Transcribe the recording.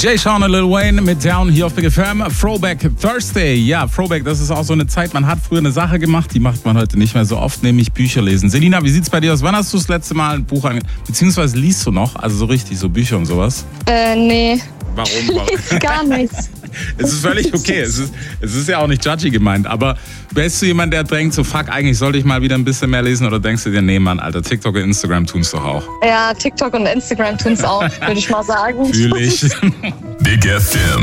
Jay Sean und Lil Wayne mit Down hier auf Big FM. Throwback Thursday. Ja, Throwback, das ist auch so eine Zeit, man hat früher eine Sache gemacht, die macht man heute nicht mehr so oft, nämlich Bücher lesen. Selina, wie sieht's bei dir aus? Wann hast du das letzte Mal ein Buch beziehungsweise liest du noch? Also so richtig, so Bücher und sowas? Nee. Warum? Gar nichts. Es ist völlig okay. Es ist ja auch nicht judgy gemeint. Aber bist du jemand, der denkt, so fuck, eigentlich sollte ich mal wieder ein bisschen mehr lesen? Oder denkst du dir, nee, Mann, Alter, TikTok und Instagram tun's doch auch? Ja, TikTok und Instagram tun's auch, würde ich mal sagen. Fühl ich. Big FM.